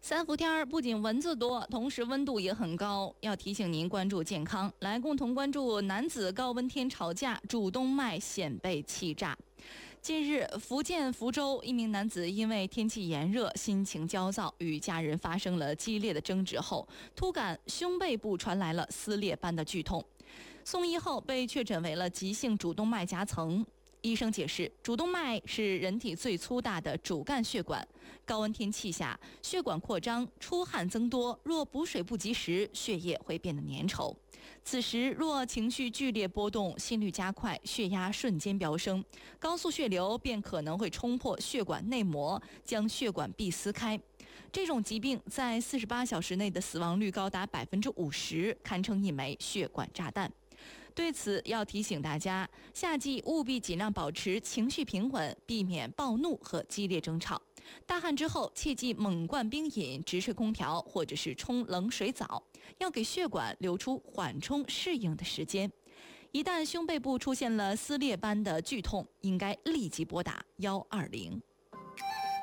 三伏天儿不仅蚊子多，同时温度也很高，要提醒您关注健康。来，共同关注男子高温天吵架，主动脉险被气炸。近日，福建福州一名男子因为天气炎热，心情焦躁，与家人发生了激烈的争执后，突感胸背部传来了撕裂般的剧痛，送医后被确诊为了急性主动脉夹层。医生解释，主动脉是人体最粗大的主干血管，高温天气下，血管扩张，出汗增多，若补水不及时，血液会变得粘稠。此时若情绪剧烈波动，心率加快，血压瞬间飙升，高速血流便可能会冲破血管内膜，将血管壁撕开。这种疾病在48小时内的死亡率高达50%，堪称一枚血管炸弹。对此要提醒大家，夏季务必尽量保持情绪平稳，避免暴怒和激烈争吵。大汗之后切忌猛灌冰饮、直吹空调或者是冲冷水澡，要给血管留出缓冲适应的时间。一旦胸背部出现了撕裂般的剧痛，应该立即拨打120。